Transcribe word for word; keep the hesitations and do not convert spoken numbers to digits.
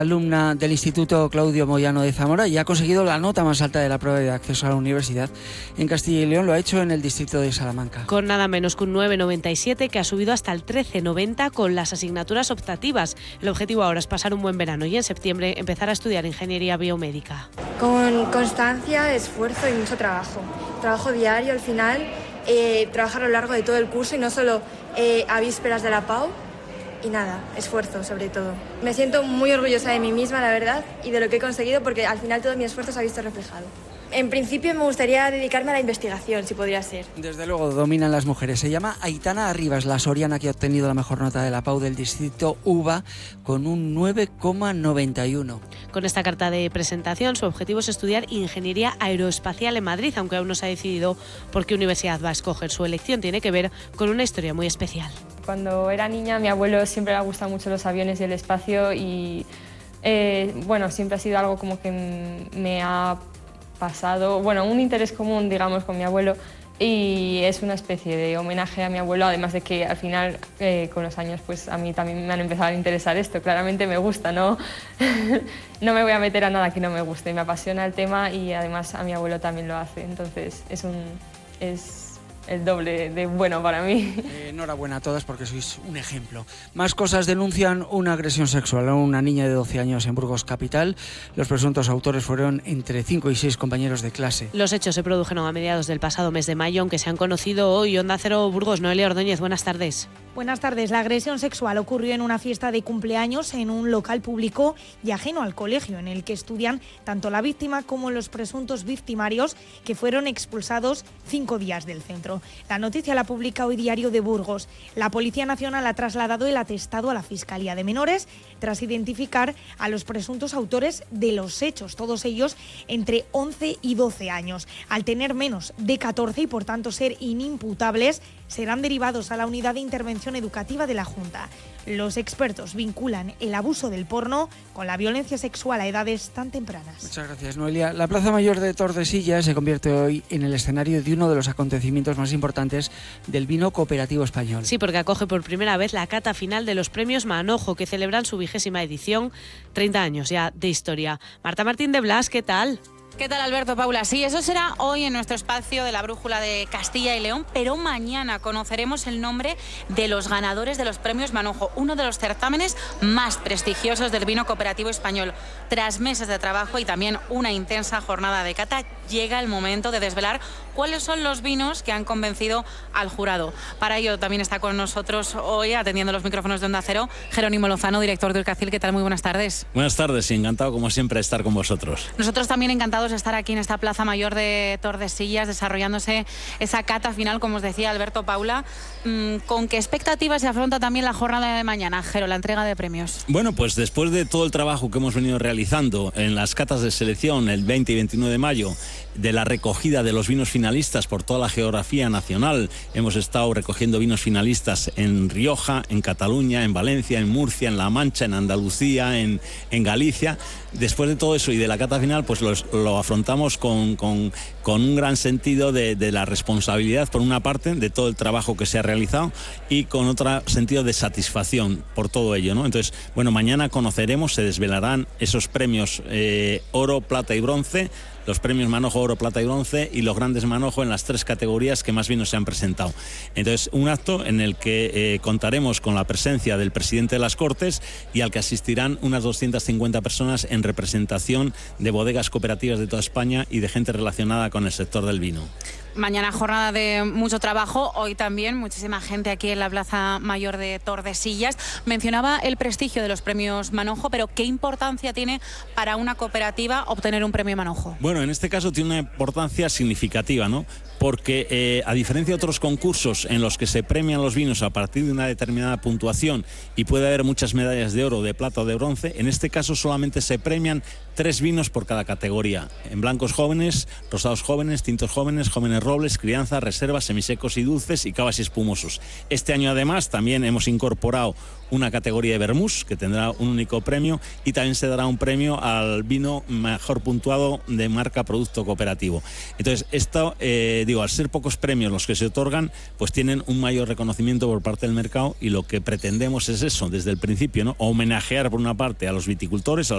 Alumna del Instituto Claudio Moyano de Zamora y ha conseguido la nota más alta de la prueba de acceso a la universidad en Castilla y León. Lo ha hecho en el distrito de Salamanca. Con nada menos que un nueve coma noventa y siete, que ha subido hasta el trece coma noventa con las asignaturas optativas. El objetivo ahora es pasar un buen verano y en septiembre empezar a estudiar ingeniería biomédica. Con constancia, esfuerzo y mucho trabajo. Trabajo diario al final, eh, trabajar a lo largo de todo el curso y no solo eh, a vísperas de la P A U. Y nada, esfuerzo sobre todo. Me siento muy orgullosa de mí misma, la verdad, y de lo que he conseguido, porque al final todo mi esfuerzo se ha visto reflejado. En principio me gustaría dedicarme a la investigación, si podría ser. Desde luego dominan las mujeres. Se llama Aitana Arribas, la soriana que ha obtenido la mejor nota de la P A U del distrito U B A con un nueve coma noventa y uno. Con esta carta de presentación, su objetivo es estudiar ingeniería aeroespacial en Madrid, aunque aún no se ha decidido por qué universidad va a escoger. Su elección tiene que ver con una historia muy especial. Cuando era niña, a mi abuelo siempre le ha gustado mucho los aviones y el espacio y eh, bueno, siempre ha sido algo como que me ha pasado, bueno, un interés común, digamos, con mi abuelo, y es una especie de homenaje a mi abuelo, además de que al final, eh, con los años, pues a mí también me han empezado a interesar esto. Claramente me gusta, ¿no? No me voy a meter a nada que no me guste, me apasiona el tema y además a mi abuelo también lo hace, entonces es un... es el doble de bueno para mí. Eh, enhorabuena a todas porque sois un ejemplo. Más cosas. Denuncian una agresión sexual a una niña de doce años en Burgos capital. Los presuntos autores fueron entre cinco y seis compañeros de clase. Los hechos se produjeron a mediados del pasado mes de mayo, aunque se han conocido hoy. Onda Cero Burgos, Noelia Ordóñez, buenas tardes. Buenas tardes. La agresión sexual ocurrió en una fiesta de cumpleaños en un local público y ajeno al colegio, en el que estudian tanto la víctima como los presuntos victimarios, que fueron expulsados cinco días del centro. La noticia la publica hoy Diario de Burgos. La Policía Nacional ha trasladado el atestado a la Fiscalía de Menores tras identificar a los presuntos autores de los hechos, todos ellos entre once y doce años. Al tener menos de catorce y por tanto ser inimputables, serán derivados a la Unidad de Intervención Educativa de la Junta. Los expertos vinculan el abuso del porno con la violencia sexual a edades tan tempranas. Muchas gracias, Noelia. La Plaza Mayor de Tordesillas se convierte hoy en el escenario de uno de los acontecimientos más importantes del vino cooperativo español. Sí, porque acoge por primera vez la cata final de los premios Manojo, que celebran su vigésima edición, treinta años ya de historia. Marta Martín de Blas, ¿qué tal? ¿Qué tal, Alberto, Paula? Sí, eso será hoy en nuestro espacio de la Brújula de Castilla y León, pero mañana conoceremos el nombre de los ganadores de los premios Manojo, uno de los certámenes más prestigiosos del vino cooperativo español. Tras meses de trabajo y también una intensa jornada de cata, llega el momento de desvelar cuáles son los vinos que han convencido al jurado. Para ello también está con nosotros hoy, atendiendo los micrófonos de Onda Cero, Jerónimo Lozano, director de Urcacil. ¿Qué tal? Muy buenas tardes. Buenas tardes y encantado, como siempre, de estar con vosotros. Nosotros también encantados de estar aquí en esta Plaza Mayor de Tordesillas, desarrollándose esa cata final, como os decía Alberto, Paula. ¿Con qué expectativas se afronta también la jornada de mañana, Jero, la entrega de premios? Bueno, pues después de todo el trabajo que hemos venido realizando en las catas de selección el veinte y veintinueve de mayo, de la recogida de los vinos finalistas por toda la geografía nacional, hemos estado recogiendo vinos finalistas en Rioja, en Cataluña, en Valencia, en Murcia, en La Mancha, en Andalucía, en, en Galicia. Después de todo eso y de la cata final, pues los, lo afrontamos con, con, con un gran sentido de, de la responsabilidad, por una parte, de todo el trabajo que se ha realizado, y con otro sentido de satisfacción por todo ello, ¿no? Entonces, bueno, mañana conoceremos, se desvelarán esos premios eh, oro, plata y bronce, los premios Manojo, oro, plata y bronce, y los grandes Manojo en las tres categorías que más vinos se han presentado. Entonces, un acto en el que eh, contaremos con la presencia del presidente de las Cortes y al que asistirán unas doscientas cincuenta personas en representación de bodegas cooperativas de toda España y de gente relacionada con el sector del vino. Mañana jornada de mucho trabajo, hoy también muchísima gente aquí en la Plaza Mayor de Tordesillas. Mencionaba el prestigio de los premios Manojo, pero ¿qué importancia tiene para una cooperativa obtener un premio Manojo? Bueno, en este caso tiene una importancia significativa, ¿no? Porque eh, a diferencia de otros concursos en los que se premian los vinos a partir de una determinada puntuación y puede haber muchas medallas de oro, de plata o de bronce, en este caso solamente se premian tres vinos por cada categoría: en blancos jóvenes, rosados jóvenes, tintos jóvenes, jóvenes robles, crianza, reservas, semisecos y dulces, y cavas y espumosos. Este año además también hemos incorporado una categoría de vermús que tendrá un único premio, y también se dará un premio al vino mejor puntuado de marca producto cooperativo. Entonces, esto, eh, digo, al ser pocos premios los que se otorgan, pues tienen un mayor reconocimiento por parte del mercado, y lo que pretendemos es eso, desde el principio, ¿no? Homenajear por una parte a los viticultores, a